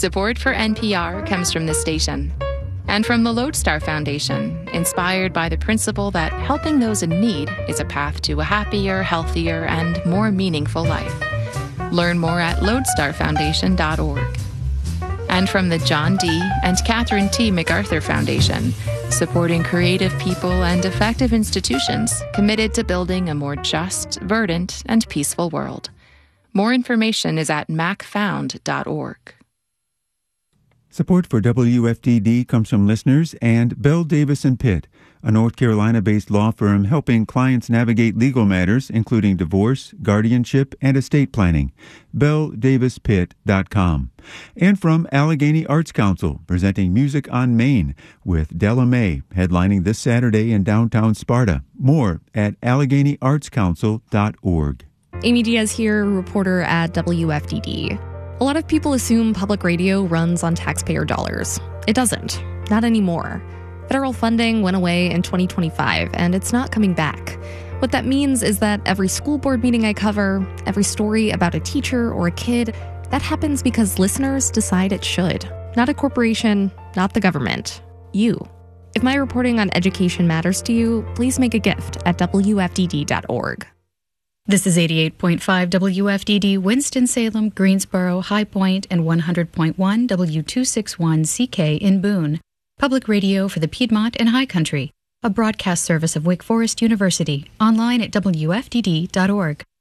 Support for NPR comes from this station and from the Lodestar Foundation, inspired by the principle that helping those in need is a path to a happier, healthier, and more meaningful life. Learn more at lodestarfoundation.org. And from the John D. and Catherine T. MacArthur Foundation, supporting creative people and effective institutions committed to building a more just, verdant, and peaceful world. More information is at macfound.org. Support for WFDD comes from listeners and Bell Davis & Pitt, a North Carolina-based law firm helping clients navigate legal matters, including divorce, guardianship, and estate planning. BellDavisPitt.com. And from Allegheny Arts Council, presenting Music on Main with Della Mae, headlining this Saturday in downtown Sparta. More at AlleghenyArtsCouncil.org. Amy Diaz here, reporter at WFDD. A lot of people assume public radio runs on taxpayer dollars. It doesn't. Not anymore. Federal funding went away in 2025, and it's not coming back. What that means is that every school board meeting I cover, every story about a teacher or a kid, that happens because listeners decide it should. Not a corporation, not the government. You. If my reporting on education matters to you, please make a gift at WFDD.org. This is 88.5 WFDD, Winston-Salem, Greensboro, High Point, and 100.1 W261CK in Boone. Public radio for the Piedmont and High Country. A broadcast service of Wake Forest University. Online at WFDD.org.